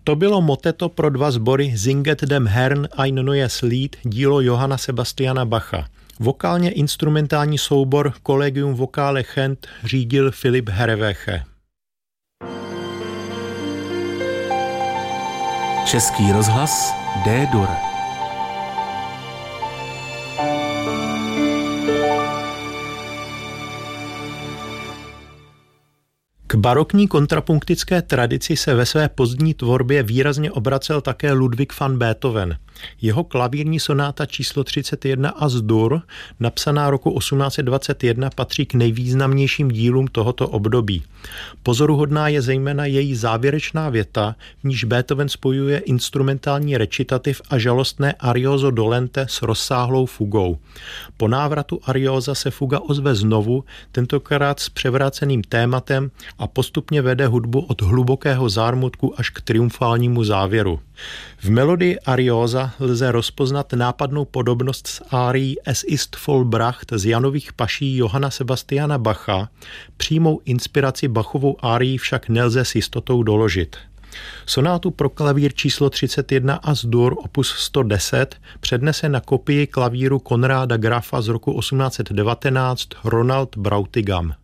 To bylo moteto pro 2 sbory Singet dem Herrn ein neues Lied, dílo Johanna Sebastiana Bacha. Vokálně instrumentální soubor Collegium Vocale Gent řídil Filip Herreweche. Český rozhlas D-dur. K barokní kontrapunktické tradici se ve své pozdní tvorbě výrazně obracel také Ludwig van Beethoven. Jeho klavírní sonáta číslo 31 As-dur, napsaná roku 1821, patří k nejvýznamnějším dílům tohoto období. Pozoruhodná je zejména její závěrečná věta, v níž Beethoven spojuje instrumentální recitativ a žalostné arioso dolente s rozsáhlou fugou. Po návratu ariosa se fuga ozve znovu, tentokrát s převráceným tématem a postupně vede hudbu od hlubokého zármutku až k triumfálnímu závěru. V melodii ariosa lze rozpoznat nápadnou podobnost s árií Es ist vollbracht z Janových paší Johanna Sebastiana Bacha, přímou inspiraci Bachovou árii však nelze s jistotou doložit. Sonátu pro klavír číslo 31 As-dur opus 110 přednese na kopii klavíru Konráda Grafa z roku 1819 Ronald Brautigam.